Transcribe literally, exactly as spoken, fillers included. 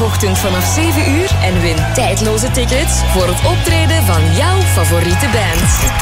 Vrijdagochtend vanaf zeven uur en win tijdloze tickets voor het optreden van jouw favoriete band.